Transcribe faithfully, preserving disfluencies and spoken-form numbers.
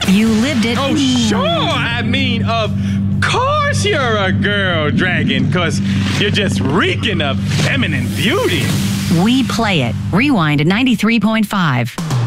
You lived it. Oh, sure. I mean, of course you're a girl dragon, because you're just reeking of feminine beauty. We play it. Rewind at ninety-three point five.